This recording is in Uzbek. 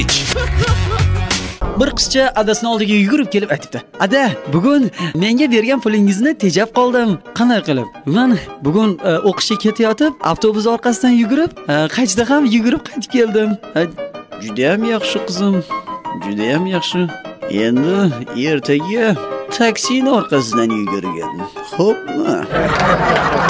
Bir qizcha adasining oldiga yugurib kelib aytibdi: "Ada, bugun menga bergan pulingizni tejab qoldim. Qanday qilib? Men bugun o'qishga ketayotib, avtobus orqasidan yugurib, qaytida ham yugurib qaytib keldim. Juda ham yaxshi qizim. Juda ham yaxshi. Endi ertaga taksining orqasidan yugurgan. Xo'pmi?"